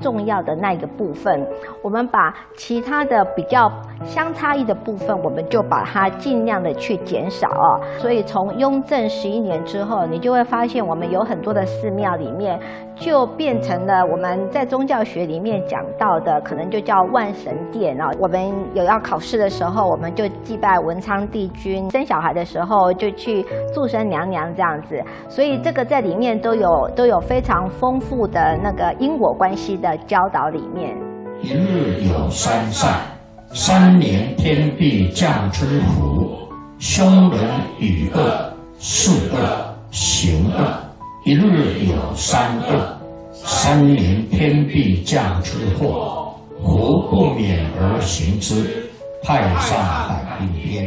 重要的那一个部分，我们把其他的比较相差异的部分，我们就把它尽量的去减少哦。所以从雍正11年之后，你就会发现我们有很多的寺庙里面就变成了我们在宗教学里面讲到的，可能就叫万神殿啊。我们有要考试的时候，我们就祭拜文昌帝君；生小孩的时候就去祝生娘娘这样子。所以这个在里面都有非常丰富的那个因果关系的教导里面。 一日有三善，3年天必降之福，凶人与恶，事恶行恶。一日有三恶，3年天必降之祸，福不免而行之。太上感应篇。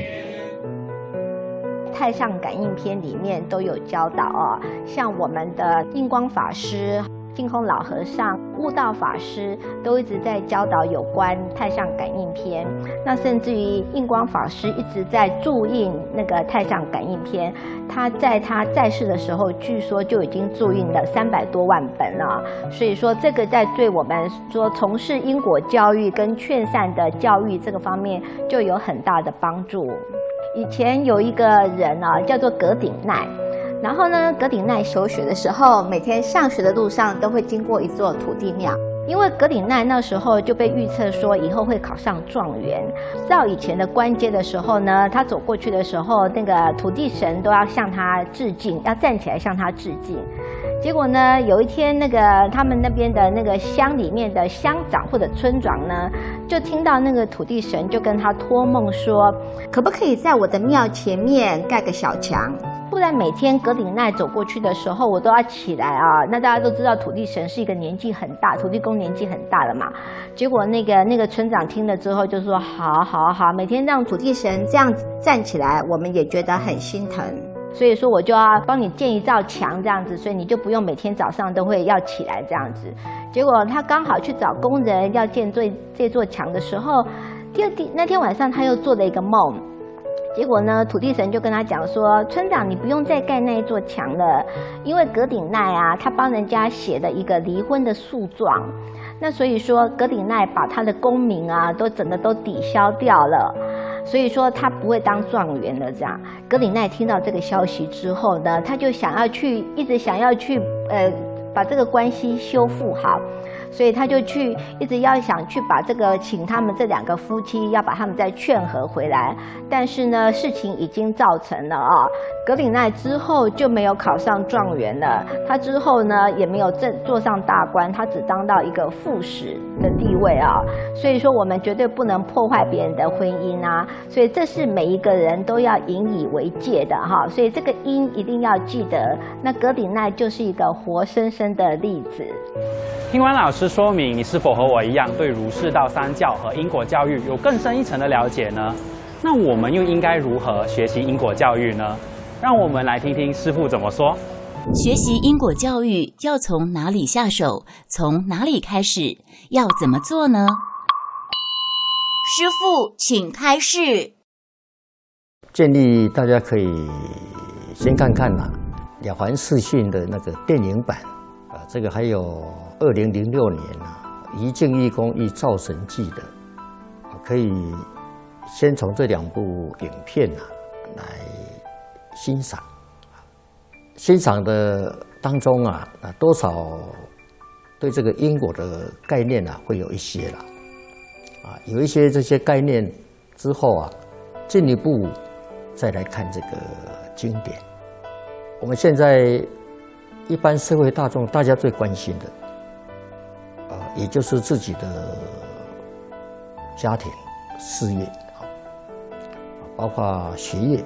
太上感应篇里面都有教导哦，像我们的印光法师、净空老和尚、悟道法师都一直在教导有关太上感应篇。那甚至于印光法师一直在注印那个太上感应篇，他在世的时候，据说就已经注印了300多万本了。所以说，这个在对我们说从事因果教育跟劝善的教育这个方面，就有很大的帮助。以前有一个人啊，叫做葛鼎鼐。然后呢，葛鼎鼐求学的时候，每天上学的路上都会经过一座土地庙，因为葛鼎鼐那时候就被预测说以后会考上状元。到以前的官阶的时候呢，他走过去的时候，那个土地神都要向他致敬，要站起来向他致敬。结果呢，有一天那个他们那边的那个乡里面的乡长或者村长呢，就听到那个土地神就跟他托梦说，可不可以在我的庙前面盖个小墙？不然每天葛鼎鼐走过去的时候，我都要起来啊。那大家都知道土地神是一个年纪很大，土地公年纪很大了嘛。结果那个村长听了之后就说，好，每天让土地神这样站起来，我们也觉得很心疼。所以说我就要帮你建一道墙这样子，所以你就不用每天早上都会要起来这样子。结果他刚好去找工人要建这座墙的时候，那天晚上他又做了一个梦。结果呢，土地神就跟他讲说，村长你不用再盖那一座墙了，因为葛鼎鼐啊，他帮人家写了一个离婚的诉状，那所以说葛鼎鼐把他的功名啊整个都抵消掉了，所以说他不会当状元了。这样，葛鼎鼐听到这个消息之后呢，他就一直想要去把这个关系修复好。所以他就一直要想去把请他们这2个夫妻要把他们再劝和回来，但是呢，事情已经造成了啊。葛鼎鼐之后就没有考上状元了，他之后呢也没有做上大官，他只当到一个副使的地位啊。所以说我们绝对不能破坏别人的婚姻啊，所以这是每一个人都要引以为戒的哈。所以这个因一定要记得，那葛鼎鼐就是一个活生生的例子。 听完老师说明，你是否和我一样对儒释道三教和因果教育有更深一层的了解呢？那我们又应该如何学习因果教育呢？让我们来听听师父怎么说。 学习因果教育要从哪里下手？从哪里开始？要怎么做呢？师父，请开示。 建议大家可以先看看了凡四训的那个电影版这个还有2006年一镜一公一造神记的，可以先从这2部影片来欣赏。欣赏的当中多少对这个因果的概念会有一些了有一些这些概念之后进一步再来看这个经典。我们现在一般社会大众大家最关心的也就是自己的家庭、事业包括学业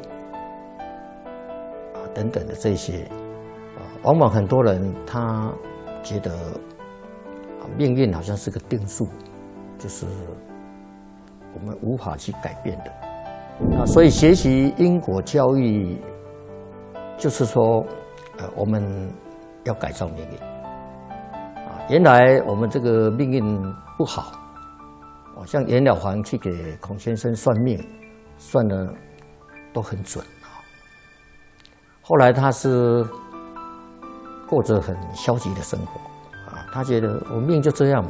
等等的这些往往很多人他觉得命运好像是个定数，就是我们无法去改变的所以学习因果教育就是说我们要改造命运原来我们这个命运不好像袁了凡去给孔先生算命，算的都很准后来他是过着很消极的生活他觉得我命就这样